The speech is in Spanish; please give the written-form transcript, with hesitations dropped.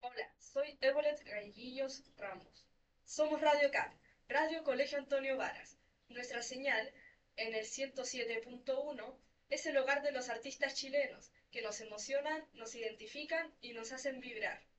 Hola, soy Evolet Gaiguillos Ramos. Somos Radio CAT, Radio Colegio Antonio Varas. Nuestra señal, en el 107.1, es el hogar de los artistas chilenos, que nos emocionan, nos identifican y nos hacen vibrar.